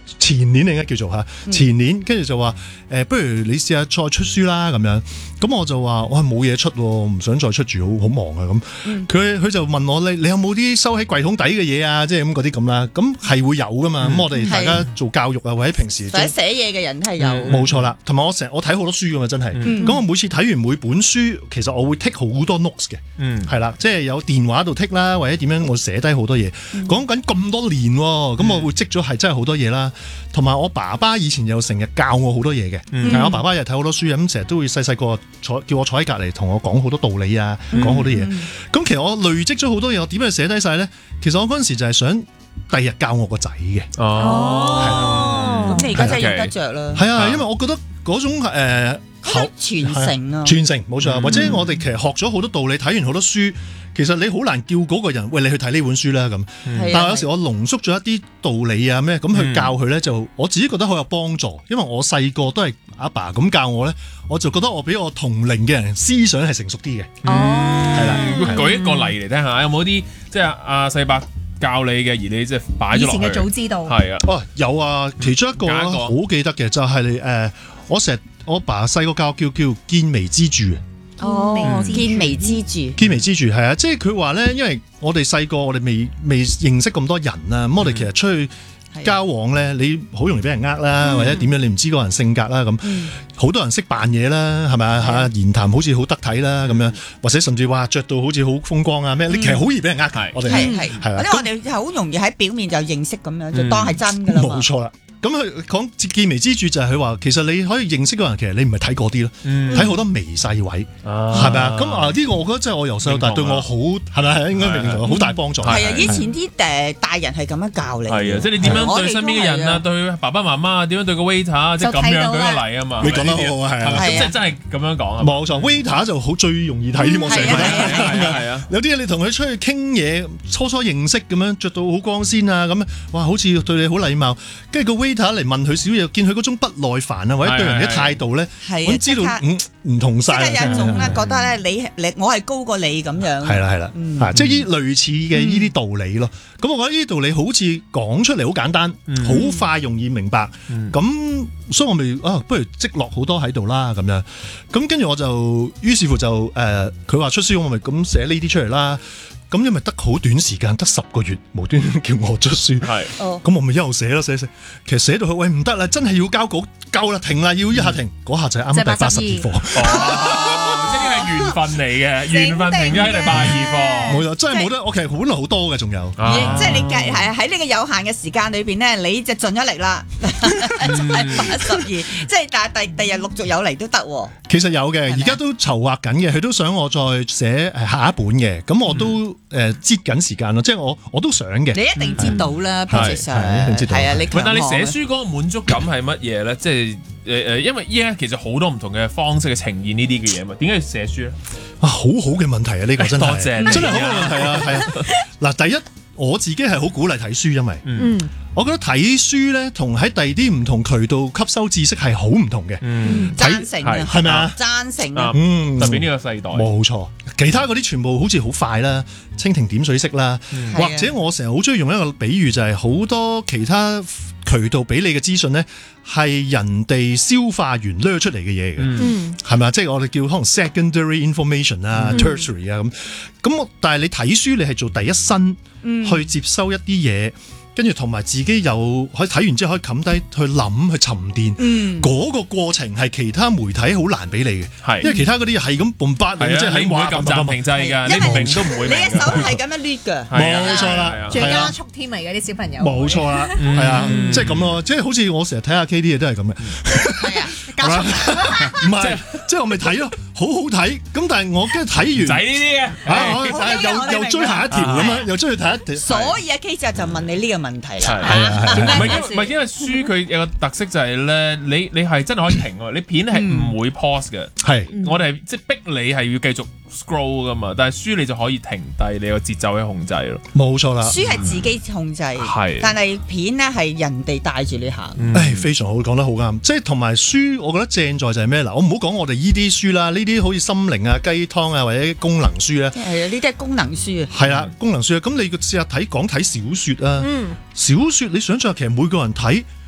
前年應該叫做前年，跟住就話不如你試下再出書啦咁樣。咁我就話我係冇嘢出，唔想再出住，好忙啊咁。佢就問我你有冇啲收喺櫃桶底嘅嘢啊？即係咁嗰啲咁啦。咁係會有噶嘛？咁我哋大家做教育啊，或者平時或者寫嘢嘅人係有。 冇錯啦。同埋我睇好多書噶嘛，真係。咁我每次睇完每本書，其實我會 take 好多 notes 嘅。係啦，即係有電話度 take 啦，或者點樣我寫低好多嘢。講緊咁多年，咁我會積咗係真係好多嘢啦。同埋我爸爸以前又成日教我好多嘢嘅。我爸爸又睇好多書，咁成日都會細個叫我坐喺隔離同我講好多道理啊，講好多嘢。咁其實我累積咗好多嘢，我點樣寫低晒咧？其實我嗰陣時就係想第日教我個仔嘅。 咁你而家真係用得着啦。 係啊，因為我覺得嗰種傳承啊， 傳承冇錯。或者我哋其實學咗好多道理，睇完好多書，其實你好難叫嗰個人喂你去睇呢本書啦咁。但係有時我濃縮咗一啲道理啊咩咁去教佢咧，就我自己覺得好有幫助。因為我細個都係阿爸咁教我咧，我就覺得我比我同齡嘅人思想係成熟啲嘅。係啦， 舉一個例嚟聽下，有冇啲即係阿世伯教你嘅，而你即係擺咗落去？ 以前嘅早知道係啊。 有啊，其中一個好記得嘅就係我爸細個教叫見微知著。 見微知著， 見微知著係啊，即係佢話咧，因為我哋細個我哋未認識咁多人啊，咁我哋其實出去交往咧，你好容易俾人呃啦，或者點樣你唔知嗰個人性格啦咁，好多人識扮嘢啦，係咪啊？言談好似好得體啦咁樣，或者甚至話着到好似好風光啊咩，你其實好易俾人呃嘅。我哋係啦， 我哋好容易喺表面就認識咁樣，就當係真㗎啦嘛。 冇錯啦。咁佢講見微知著就係佢話，其實你可以認識嗰個人，其實你唔係睇嗰啲咯，睇好多微細位，係咪啊？咁呢個我覺得真係我由細到大對我好係咪係應該明好大幫助。 係啊，以前啲大人係咁樣教你。 係啊，即係你點樣對身邊嘅人啊，對爸爸媽媽啊，點樣對個 waiter，即係咁樣舉個例啊嘛。 你講得好好啊，係啊， 即係真係咁樣講啊。 冇錯 waiter 就好最容易睇添，我成日覺得係啊。 有啲嘢你同佢出去傾嘢，初認識咁樣着到好光鮮啊，咁哇好似對你好禮貌，跟住個 waiter 嚟問佢少嘢，見佢嗰種不耐煩啊，或者對人嘅態度咧，我知道唔同晒。 即係有一種咧覺得咧，你我係高過你咁樣。 係啦，即係依類似嘅依啲道理咯。咁我覺得呢啲道理好似講出嚟好簡單，好快容易明白。咁所以我咪不如積落好多喺度啦咁樣。咁跟住我就於是乎就佢話出書，我咪咁寫呢啲出嚟啦。咁因為得好短時間，得10個月，無端端叫我出書，咁我咪一路寫咯，寫。其實寫到佢喂唔得啦，真係要交稿，夠啦，停啦，要一下停，嗰下就係啱啱第82課。 緣分嚟嘅，緣分停咗喺第82課， 冇錯，真係冇得。我其實本來好多嘅，仲有， 即係你喺呢個有限嘅時間裏邊咧，你就盡咗力啦，真係82，即係但係第日陸續有嚟都得喎。 其實有嘅，而家都籌劃緊嘅，佢都想我再寫下一本嘅，咁我都擠緊時間咯，即係我都想嘅。 你一定接到啦，平時上係啊， 但係你寫書嗰個滿足感係乜嘢咧？即係因為依家其實好多唔同嘅方式去呈現呢啲嘅嘢嘛，點解要寫書咧？ 好好嘅問題啊！呢個真係多謝你， 真係好嘅問題啊！係啊，嗱，第一我自己係好鼓勵睇書，因為我覺得睇書咧同喺第二啲唔同渠道吸收知識係好唔同嘅。 贊成啊， 係咪啊？ 贊成啊， 特別呢個世代冇錯，其他嗰啲全部好似好快啦，蜻蜓點水式啦，或者我成日好中意用一個比喻，就係好多其他渠道俾你嘅資訊咧，係人哋消化完掠出嚟嘅嘢嘅，係咪啊？即係我哋叫可能 secondary information 啊，tertiary 啊咁，但係你睇書，你係做第一身去接收一啲嘢。跟住同埋自己有可以睇完之後可以冚低去諗去沉澱，嗰個過程係其他媒體好難俾你嘅，因為其他嗰啲係咁bomb巴，即係你唔會撳暫停掣㗎，你唔明都唔會明。 你一手係咁樣攣㗎， 冇錯啦， 仲要加速添嚟嗰啲小朋友。 冇錯啦，係啊，即係咁咯，即係好似我成日睇下 K 啲嘢都係咁嘅。 係啊，加速唔係，即係我咪睇咯，好好睇。咁但係我跟住睇完仔呢啲嘅，又追下一條咁樣，又追去睇一條。 所以阿 K 姐就問你呢個問題啦。 唔係因為書佢有個特色就係咧，你係真係可以停喎，你片係唔會 pause 嘅。係我哋係即係逼你係要繼續 scroll 噶嘛，但係書你就可以停低，你有節奏去控制咯。 冇錯啦， 書係自己控制，但係片咧係人哋帶住你行。 非常好，講得好啱。即係同埋書，我覺得正在就係咩嗱？我唔好講我哋依啲書啦，呢啲好似心靈啊、雞湯啊或者功能書咧。 係啊，呢啲係功能書啊。 係啦，功能書啊。咁你試下講睇小説啊。小説你想象其實每個人睇